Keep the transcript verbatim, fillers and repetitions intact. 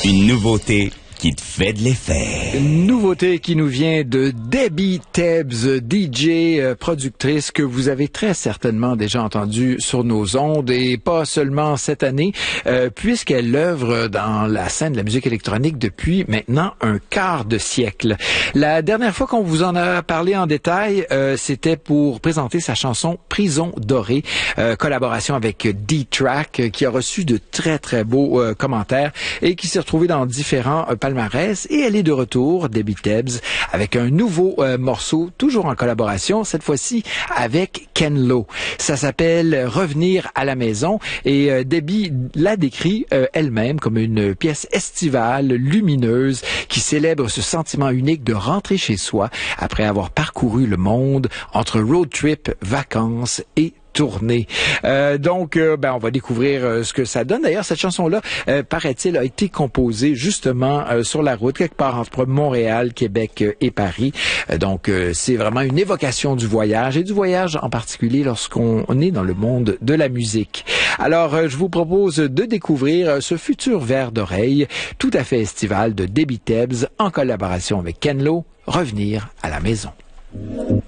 Une nouveauté qui te fait de l'effet. Une nouveauté qui nous vient de Debbie Tebbs, D J, euh, productrice que vous avez très certainement déjà entendue sur nos ondes et pas seulement cette année, euh, puisqu'elle œuvre dans la scène de la musique électronique depuis maintenant un quart de siècle. La dernière fois qu'on vous en a parlé en détail, euh, c'était pour présenter sa chanson Prison Dorée, euh, collaboration avec D-Track, euh, qui a reçu de très très beaux euh, commentaires et qui s'est retrouvée dans différents euh, palmarès. Et elle est de retour, Debbie Tebbs, avec un nouveau euh, morceau, toujours en collaboration, cette fois-ci avec Ken Lo. Ça s'appelle Revenir à la maison et euh, Debbie l'a décrit euh, elle-même comme une pièce estivale, lumineuse, qui célèbre ce sentiment unique de rentrer chez soi après avoir parcouru le monde entre road trip, vacances et tournée. Euh, donc, euh, ben, on va découvrir euh, ce que ça donne. D'ailleurs, cette chanson-là, euh, paraît-il, a été composée justement euh, sur la route, quelque part entre Montréal, Québec euh, et Paris. Euh, donc, euh, c'est vraiment une évocation du voyage et du voyage en particulier lorsqu'on est dans le monde de la musique. Alors, euh, je vous propose de découvrir euh, ce futur verre d'oreille tout à fait estival de Debbie Tebbs en collaboration avec Ken Lo, Revenir à la maison.